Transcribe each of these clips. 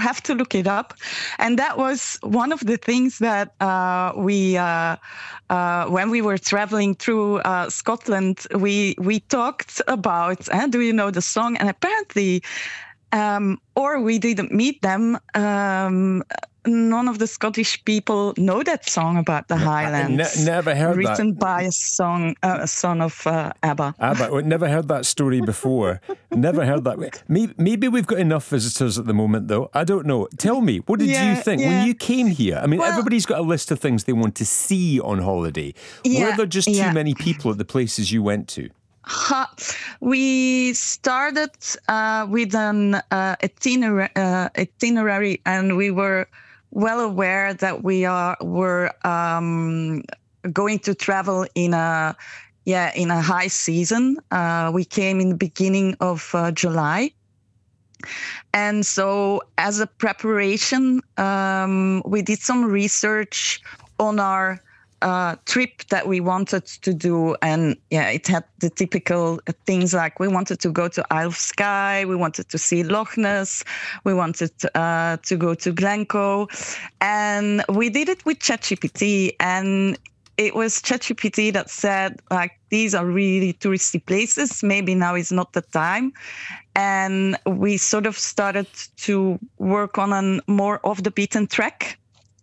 have to look it up. And that was one of the things that we, when we were traveling through Scotland, we talked about, do you know the song? And apparently, or we didn't meet them, none of the Scottish people know that song about the Highlands. Never heard that. Written by a son of ABBA. ABBA. Never heard that story before. Never heard that. Maybe we've got enough visitors at the moment, though. I don't know. Tell me, what did you think when you came here? I mean, everybody's got a list of things they want to see on holiday. Were there just too many people at the places you went to? We started with an itinerary, and we were well aware that we were going to travel in a high season. We came in the beginning of July. And so as a preparation, we did some research on our trip that we wanted to do, and it had the typical things like we wanted to go to Isle of Skye, we wanted to see Loch Ness, we wanted to go to Glencoe, and we did it with ChatGPT, and it was ChatGPT that said, like, these are really touristy places, maybe now is not the time. And we sort of started to work on a more off the beaten track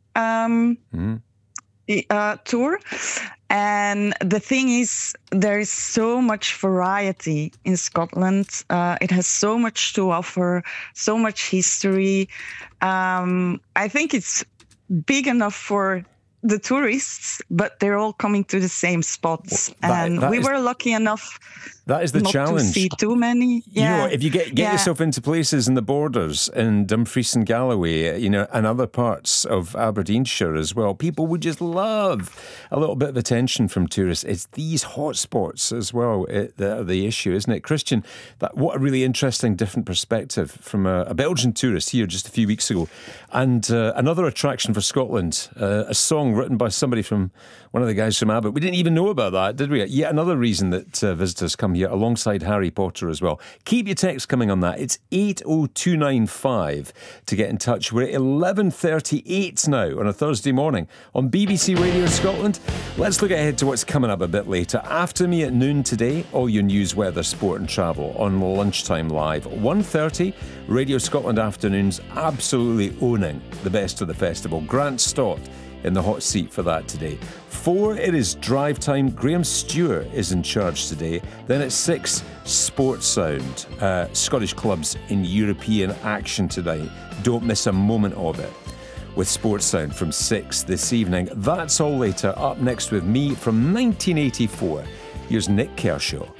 tour. And the thing is, there is so much variety in Scotland. It has so much to offer, so much history. I think it's big enough for the tourists, but they're all coming to the same spots. We were lucky enough. That is the challenge. To see too many. You know, if you get yourself into places in the borders, in Dumfries and Galloway, you know, and other parts of Aberdeenshire as well, people would just love a little bit of attention from tourists. It's these hotspots as well that are the issue, isn't it? Christian, what a really interesting, different perspective from a Belgian tourist here just a few weeks ago. And another attraction for Scotland, a song written by somebody from one of the guys from ABBA. We didn't even know about that, did we? Yet another reason that visitors come here, alongside Harry Potter as well. Keep your text coming on that. It's 80295 to get in touch. We're at 11:38 now on a Thursday morning on BBC Radio Scotland. Let's look ahead to what's coming up a bit later. After me at noon today, all your news, weather, sport and travel on Lunchtime Live. 1:30, Radio Scotland Afternoons, absolutely owning the best of the festival. Grant Stott in the hot seat for that today. 4, it is drive time. Graham Stewart is in charge today. Then at 6, Sports Sound. Scottish clubs in European action tonight. Don't miss a moment of it with Sports Sound from 6 this evening. That's all later. Up next with me from 1984. Here's Nick Kershaw.